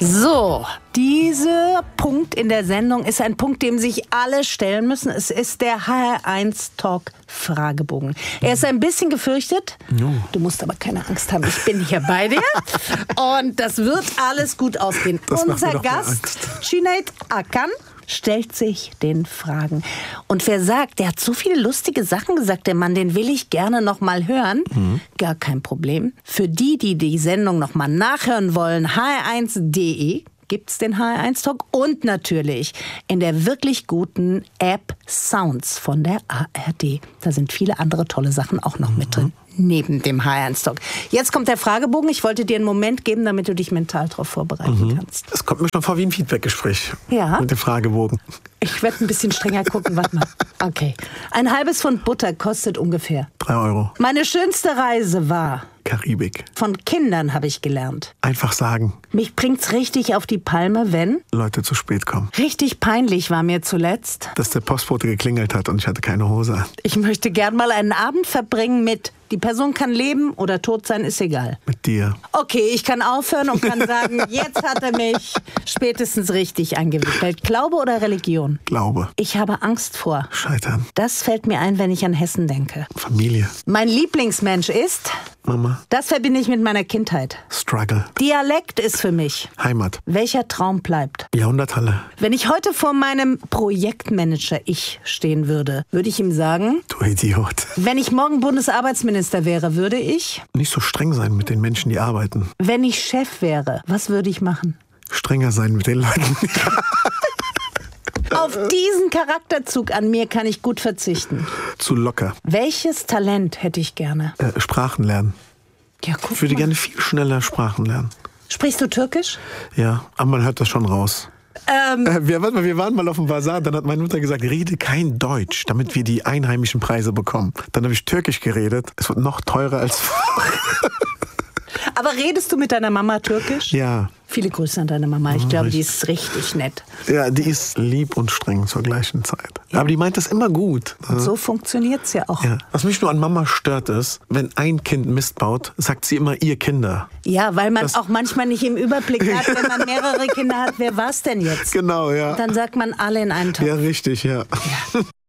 So, dieser Punkt in der Sendung ist ein Punkt, dem sich alle stellen müssen. Es ist der HR1 Talk Fragebogen. Er ist ein bisschen gefürchtet. Du musst aber keine Angst haben, ich bin hier bei dir. Und das wird alles gut ausgehen. Unser Gast, Cüneyt Akan, stellt sich den Fragen. Und wer sagt, der hat so viele lustige Sachen gesagt, der Mann, den will ich gerne noch mal hören. Gar kein Problem. Für die Sendung noch mal nachhören wollen, hr1.de gibt's den HR1 Talk und natürlich in der wirklich guten App Sounds von der ARD. Da sind viele andere tolle Sachen auch noch mit drin. Neben dem HR1 Talk. Jetzt kommt der Fragebogen. Ich wollte dir einen Moment geben, damit du dich mental darauf vorbereiten kannst. Es kommt mir schon vor wie ein Feedbackgespräch. Ja. Mit dem Fragebogen. Ich werde ein bisschen strenger gucken. Warte mal. Okay. Ein halbes Pfund Butter kostet ungefähr 3 Euro. Meine schönste Reise war... Karibik. Von Kindern habe ich gelernt. Einfach sagen. Mich bringt's richtig auf die Palme, wenn... Leute zu spät kommen. Richtig peinlich war mir zuletzt... Dass der Postbote geklingelt hat und ich hatte keine Hose an. Ich möchte gern mal einen Abend verbringen mit... Die Person kann leben oder tot sein, ist egal. Mit dir. Okay, ich kann aufhören und kann sagen, jetzt hat er mich spätestens richtig eingewickelt. Glaube oder Religion? Glaube. Ich habe Angst vor... Scheitern. Das fällt mir ein, wenn ich an Hessen denke. Familie. Mein Lieblingsmensch ist... Mama. Das verbinde ich mit meiner Kindheit. Struggle. Dialekt ist für mich. Heimat. Welcher Traum bleibt? Jahrhunderthalle. Wenn ich heute vor meinem Projektmanager stehen würde, würde ich ihm sagen... Du Idiot. Wenn ich morgen Bundesarbeitsminister wäre, würde ich... Nicht so streng sein mit den Menschen, die arbeiten. Wenn ich Chef wäre, was würde ich machen? Strenger sein mit den Leuten. Auf diesen Charakterzug an mir kann ich gut verzichten. Zu locker. Welches Talent hätte ich gerne? Sprachen lernen. Ja, guck Ich würde mal. gerne viel schneller Sprachen lernen. Sprichst du Türkisch? Ja, aber man hört das schon raus. Wir waren mal auf dem Basar, dann hat meine Mutter gesagt, rede kein Deutsch, damit wir die einheimischen Preise bekommen. Dann habe ich Türkisch geredet. Es wird noch teurer als... Aber redest du mit deiner Mama Türkisch? Ja. Viele Grüße an deine Mama. Ich glaube, die ist richtig nett. Ja, die ist lieb und streng zur gleichen Zeit. Ja. Aber die meint das immer gut. Und so funktioniert's ja auch. Ja. Was mich nur an Mama stört ist, wenn ein Kind Mist baut, sagt sie immer ihr Kinder. Ja, weil man auch manchmal nicht im Überblick hat, wenn man mehrere Kinder hat, wer war's denn jetzt? Genau, ja. Und dann sagt man alle in einen Topf. Ja, richtig, ja.